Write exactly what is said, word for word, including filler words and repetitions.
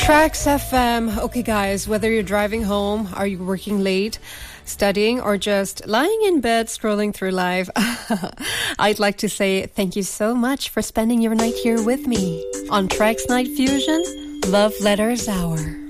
Tracks F M. Okay, guys, whether you're driving home, are you working late, studying, or just lying in bed scrolling through live, I'd like to say thank you so much for spending your night here with me on Tracks Night Fusion Love Letters Hour.